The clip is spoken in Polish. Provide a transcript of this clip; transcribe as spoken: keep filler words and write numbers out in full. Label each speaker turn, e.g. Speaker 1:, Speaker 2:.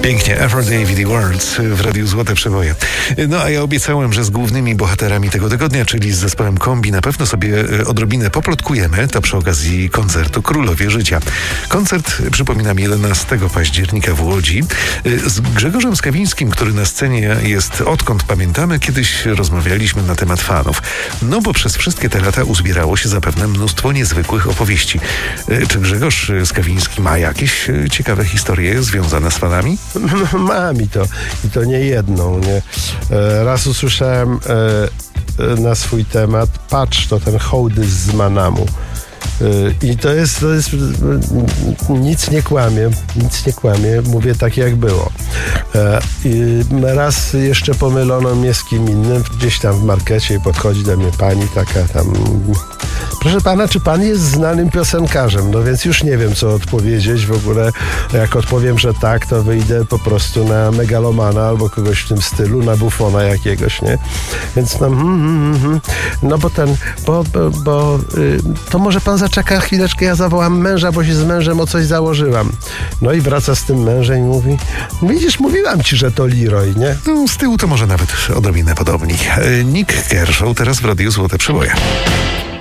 Speaker 1: Pięknie, Aphrodite Words w Radiu Złote Przeboje. No a ja obiecałem, że z głównymi bohaterami tego tygodnia, czyli z zespołem Kombi, na pewno sobie odrobinę poplotkujemy. To przy okazji koncertu Królowie Życia. Koncert, przypominam, jedenastego października w Łodzi. Z Grzegorzem Skawińskim, który na scenie jest odkąd pamiętamy, kiedyś rozmawialiśmy na temat fanów. No bo przez wszystkie te lata uzbierało się zapewne mnóstwo niezwykłych opowieści. Czy Grzegorz Skawiński ma jakieś ciekawe historie związane z fanami?
Speaker 2: Mam i to, i to nie jedną. Nie? Raz usłyszałem na swój temat: patrz, to ten hołdys z Manamu. I to jest, to jest nic nie kłamie, nic nie kłamie, mówię tak jak było. I raz jeszcze pomylono mnie z kim innym, gdzieś tam w markecie, i podchodzi do mnie pani taka tam: proszę pana, czy pan jest znanym piosenkarzem? No więc już nie wiem, co odpowiedzieć w ogóle. Jak odpowiem, że tak, to wyjdę po prostu na megalomana albo kogoś w tym stylu, na bufona jakiegoś, nie? Więc no, hmm, hmm, hmm. no bo ten, bo, bo, bo y, to może pan zaczeka chwileczkę, ja zawołam męża, bo się z mężem o coś założyłam. No i wraca z tym mężem i mówi: widzisz, mówiłam ci, że to Leroy, nie?
Speaker 1: No, z tyłu to może nawet odrobinę podobni. Nick Kershaw teraz w Radiu Złote Przeboje.